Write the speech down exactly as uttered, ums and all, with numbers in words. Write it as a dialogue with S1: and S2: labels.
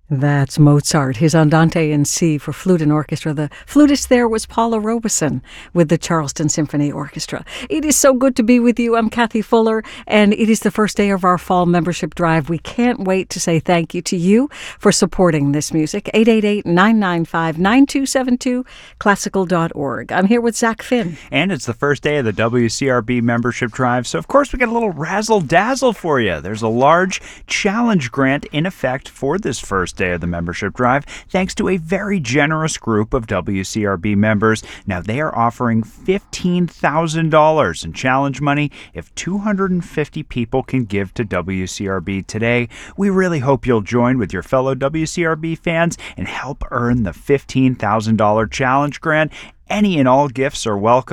S1: That's Mozart, his Andante in C for flute and orchestra. The flutist there was Paula Robeson with the Charleston Symphony Orchestra. It is so good to be with you. I'm Kathy Fuller, and it is the first day of our fall membership drive. We can't wait to say thank you to you for supporting this music. eight eight eight, nine nine five, nine two seven two, classical dot org. I'm here with Zach Finn.
S2: And it's the first day of the W C R B membership drive, so of course we got a little razzle-dazzle for you. There's a large challenge grant in effect for this first day of the membership drive, thanks to a very generous group of W C R B members. Now, they are offering fifteen thousand dollars in challenge money if two hundred fifty people can give to W C R B today. We really hope you'll join with your fellow W C R B fans and help earn the fifteen thousand dollars challenge grant. Any and all gifts are welcome.